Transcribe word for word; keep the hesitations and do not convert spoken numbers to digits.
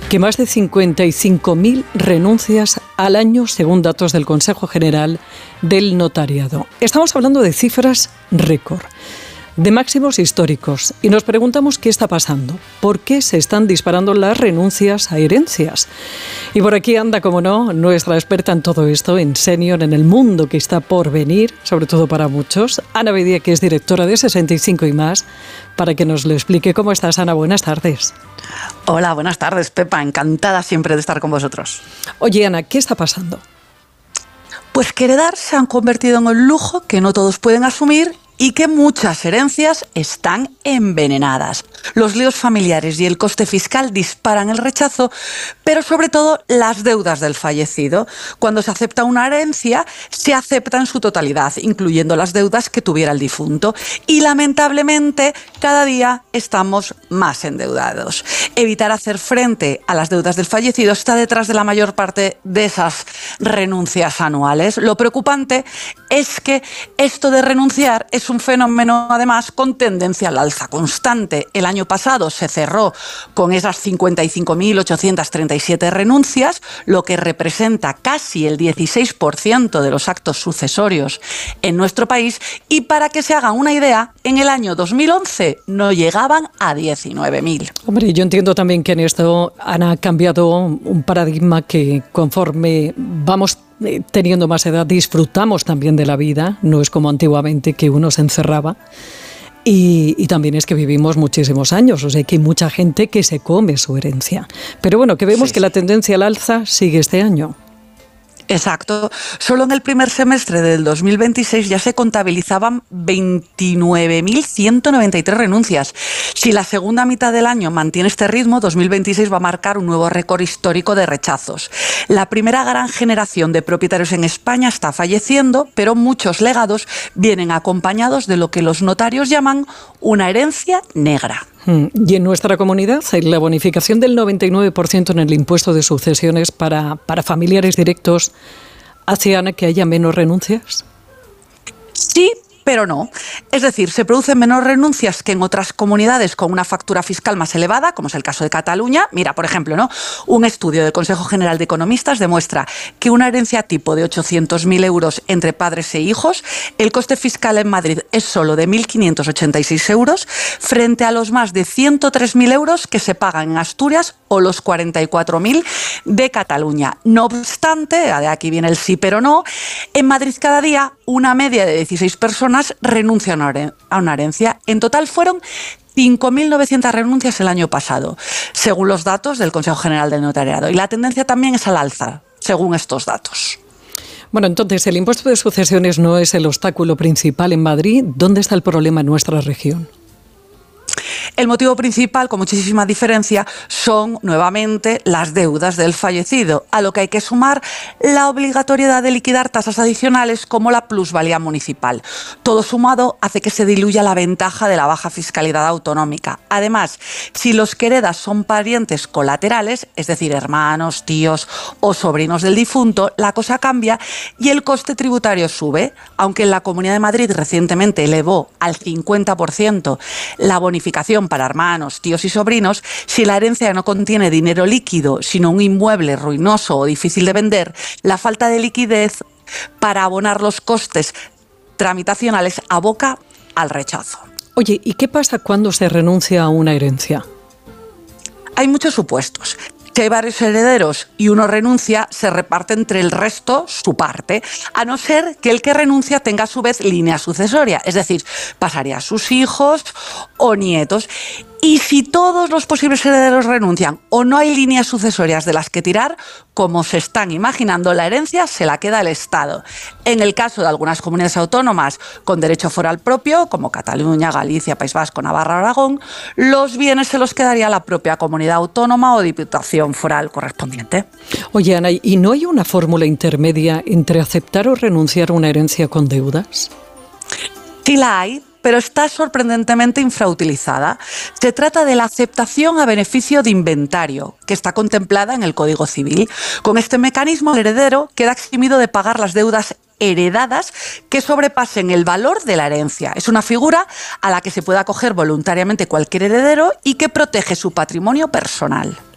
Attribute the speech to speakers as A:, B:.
A: que más de cincuenta y cinco mil renuncias al año, según datos del Consejo General del Notariado. Estamos hablando de cifras récord, de máximos históricos, y nos preguntamos qué está pasando, por qué se están disparando las renuncias a herencias. Y por aquí anda, como no, nuestra experta en todo esto, en senior, en el mundo que está por venir, sobre todo para muchos, Ana Bedía, que es directora de sesenta y cinco y más, para que nos lo explique. ¿Cómo estás, Ana? Buenas tardes.
B: Hola, buenas tardes, Pepa. Encantada siempre de estar con vosotros.
A: Oye, Ana, ¿qué está pasando?
B: Pues que heredar se han convertido en un lujo que no todos pueden asumir y que muchas herencias están envenenadas. Los líos familiares y el coste fiscal disparan el rechazo, pero sobre todo las deudas del fallecido. Cuando se acepta una herencia, se acepta en su totalidad, incluyendo las deudas que tuviera el difunto. Y lamentablemente, cada día estamos más endeudados. Evitar hacer frente a las deudas del fallecido está detrás de la mayor parte de esas renuncias anuales. Lo preocupante es que esto de renunciar es un fenómeno, además, con tendencia al alza constante. El año pasado se cerró con esas cincuenta y cinco mil ochocientas treinta y siete renuncias, lo que representa casi el dieciséis por ciento de los actos sucesorios en nuestro país. Y para que se hagan una idea, en el año dos mil once no llegaban a diecinueve mil.
A: Hombre, yo entiendo también que en esto, Ana, ha cambiado un paradigma que conforme vamos teniendo más edad, disfrutamos también de la vida, no es como antiguamente que uno se encerraba, y, y también es que vivimos muchísimos años, o sea que hay mucha gente que se come su herencia. Pero bueno, que vemos sí, que sí. la tendencia al alza sigue este año.
B: Exacto. Solo en el primer semestre del dos mil veintiséis ya se contabilizaban veintinueve mil ciento noventa y tres renuncias. Si la segunda mitad del año mantiene este ritmo, dos mil veintiséis va a marcar un nuevo récord histórico de rechazos. La primera gran generación de propietarios en España está falleciendo, pero muchos legados vienen acompañados de lo que los notarios llaman una herencia negra.
A: Y en nuestra comunidad, la bonificación del noventa y nueve por ciento en el impuesto de sucesiones para, para familiares directos hace, Ana, que haya menos renuncias.
B: Sí, pero no. Es decir, se producen menos renuncias que en otras comunidades con una factura fiscal más elevada, como es el caso de Cataluña. Mira, por ejemplo, ¿no? Un estudio del Consejo General de Economistas demuestra que una herencia tipo de ochocientos mil euros entre padres e hijos, el coste fiscal en Madrid es solo de mil quinientos ochenta y seis euros, frente a los más de ciento tres mil euros que se pagan en Asturias o los cuarenta y cuatro mil de Cataluña. No obstante, de aquí viene el sí pero no, en Madrid cada día una media de dieciséis personas renuncian a una herencia. En total fueron cinco mil novecientas renuncias el año pasado, según los datos del Consejo General del Notariado. Y la tendencia también es al alza, según estos datos.
A: Bueno, entonces, el impuesto de sucesiones no es el obstáculo principal en Madrid. ¿Dónde está el problema en nuestra región?
B: El motivo principal, con muchísima diferencia, son nuevamente las deudas del fallecido, a lo que hay que sumar la obligatoriedad de liquidar tasas adicionales como la plusvalía municipal. Todo sumado hace que se diluya la ventaja de la baja fiscalidad autonómica. Además, si los que heredas son parientes colaterales, es decir, hermanos, tíos o sobrinos del difunto, la cosa cambia y el coste tributario sube. Aunque en la Comunidad de Madrid recientemente elevó al cincuenta por ciento la bonificación para hermanos, tíos y sobrinos, si la herencia no contiene dinero líquido, sino un inmueble ruinoso o difícil de vender, la falta de liquidez para abonar los costes tramitacionales aboca al rechazo.
A: Oye, ¿y qué pasa cuando se renuncia a una herencia?
B: Hay muchos supuestos. Si hay varios herederos y uno renuncia, se reparte entre el resto su parte, a no ser que el que renuncia tenga a su vez línea sucesoria, es decir, pasaría a sus hijos o nietos. Y si todos los posibles herederos renuncian o no hay líneas sucesorias de las que tirar, como se están imaginando, la herencia se la queda el Estado. En el caso de algunas comunidades autónomas con derecho foral propio, como Cataluña, Galicia, País Vasco, Navarra, Aragón, los bienes se los quedaría la propia comunidad autónoma o diputación foral correspondiente.
A: Oye, Ana, ¿y no hay una fórmula intermedia entre aceptar o renunciar a una herencia con deudas?
B: Sí la hay, pero está sorprendentemente infrautilizada. Se trata de la aceptación a beneficio de inventario, que está contemplada en el Código Civil. Con este mecanismo, el heredero queda eximido de pagar las deudas heredadas que sobrepasen el valor de la herencia. Es una figura a la que se puede acoger voluntariamente cualquier heredero y que protege su patrimonio personal.